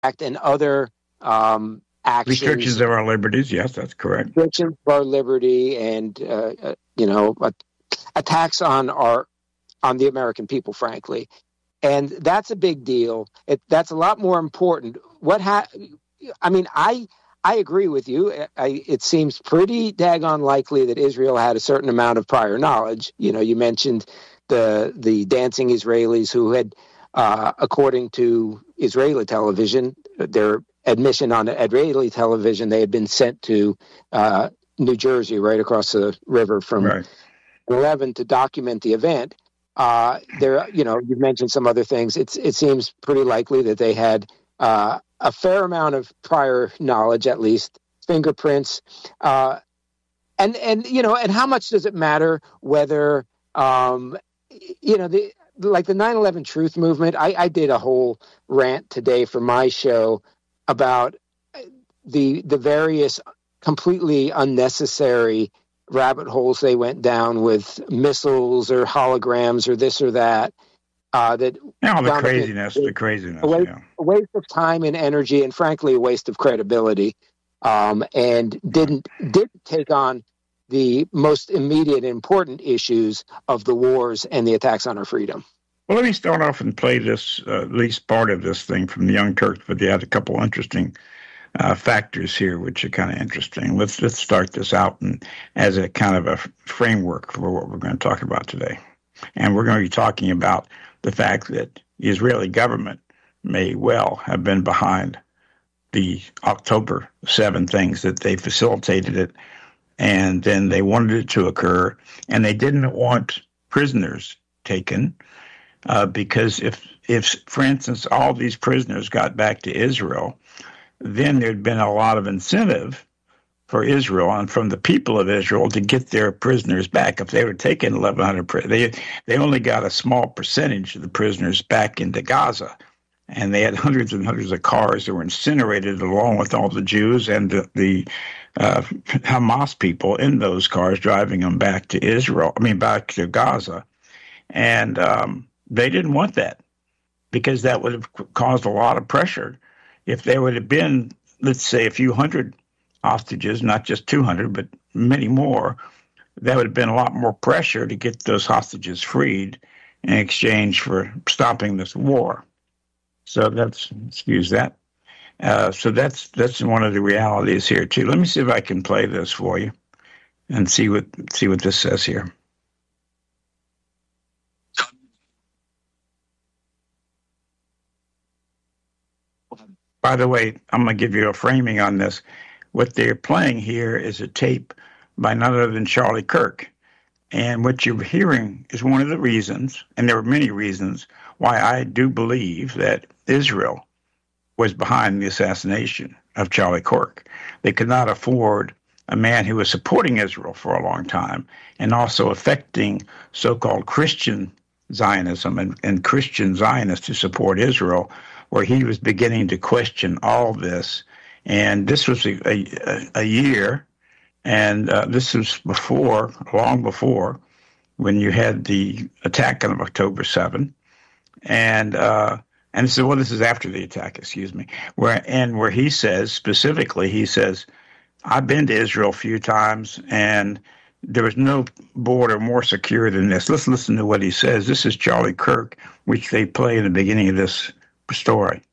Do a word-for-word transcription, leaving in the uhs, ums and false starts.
Act and other um, actions. Restrictions of our liberties, yes, that's correct. Restrictions of our liberty and, uh, uh, you know, uh, attacks on our on the American people, frankly. And that's a big deal. It, that's a lot more important. What ha- I mean, I I agree with you. I, it seems pretty daggone likely that Israel had a certain amount of prior knowledge. You know, you mentioned the the dancing Israelis who had, uh, according to Israeli television, their admission on Israeli television, they had been sent to uh, New Jersey, right across the river from right. eleven, to document the event. Uh, there, you know, you've mentioned some other things. It's it seems pretty likely that they had uh, a fair amount of prior knowledge, at least fingerprints, uh, and and you know, and how much does it matter whether um, you know the like the nine eleven Truth Movement? I, I did a whole rant today for my show about the the various completely unnecessary rabbit holes they went down with missiles or holograms or this or that. Uh, that oh, the craziness, the craziness. A waste, yeah. a waste of time and energy, and frankly, a waste of credibility. Um, and didn't didn't take on the most immediate important issues of the wars and the attacks on our freedom. Well, let me start off and play this, uh, at least part of this thing from the Young Turks, but they had a couple interesting Uh, factors here, which are kind of interesting. Let's let's start this out and as a kind of a framework for what we're going to talk about today. And we're going to be talking about the fact that the Israeli government may well have been behind the October seventh things, that they facilitated it, and then they wanted it to occur, and they didn't want prisoners taken uh, because if, if, for instance, all these prisoners got back to Israel, then there'd been a lot of incentive for Israel and from the people of Israel to get their prisoners back. If they were taking eleven hundred, they they only got a small percentage of the prisoners back into Gaza, and they had hundreds and hundreds of cars that were incinerated along with all the Jews and the, the uh, Hamas people in those cars, driving them back to Israel. I mean, back to Gaza, and um, they didn't want that because that would have caused a lot of pressure. If there would have been, let's say, a few hundred hostages, not just two hundred, but many more, that would have been a lot more pressure to get those hostages freed in exchange for stopping this war. So that's, excuse that. Uh, so that's that's one of the realities here, too. Let me see if I can play this for you and see what see what this says here. By the way, I'm going to give you a framing on this. What they're playing here is a tape by none other than Charlie Kirk. And what you're hearing is one of the reasons, and there are many reasons, why I do believe that Israel was behind the assassination of Charlie Kirk. They could not afford a man who was supporting Israel for a long time and also affecting so-called Christian Zionism and, and Christian Zionists to support Israel, where he was beginning to question all this. And this was a, a, a year, and uh, this was before, long before, when you had the attack on October seventh. And uh, and so, well, this is after the attack, excuse me, where and where he says, specifically, he says, I've been to Israel a few times, and there was no border more secure than this. Let's listen to what he says. This is Charlie Kirk, which they play in the beginning of this story.